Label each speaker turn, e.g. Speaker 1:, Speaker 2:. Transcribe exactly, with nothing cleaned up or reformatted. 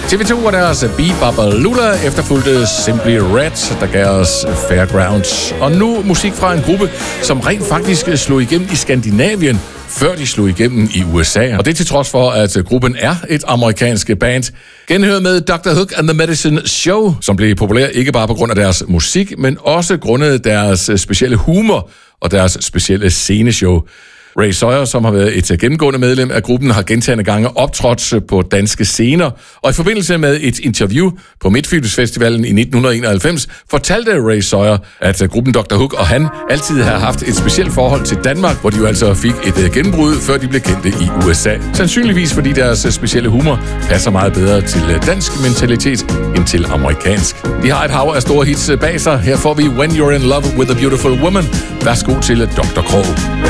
Speaker 1: T V to og deres Be-Bop-A-Lula efterfulgte Simply Red, der gav os Fairgrounds. Og nu musik fra en gruppe, som rent faktisk slog igennem i Skandinavien, før de slog igennem i U S A. Og det til trods for, at gruppen er et amerikansk band. Genhør med doktor Hook and the Medicine Show, som blev populær ikke bare på grund af deres musik, men også grundet deres specielle humor og deres specielle sceneshow. Ray Sawyer, som har været et gennemgående medlem af gruppen, har gentagne gange optrådt på danske scener, og i forbindelse med et interview på Midtfyns Festivalen i nitten enoghalvfems, fortalte Ray Sawyer, at gruppen doktor Hook og han altid har haft et specielt forhold til Danmark, hvor de jo altså fik et gennembrud, før de blev kendte i U S A. Sandsynligvis fordi deres specielle humor passer meget bedre til dansk mentalitet end til amerikansk. De har et hav af store hits bag sig. Her får vi When You're in Love with a Beautiful Woman. Værsgo til doktor Krog.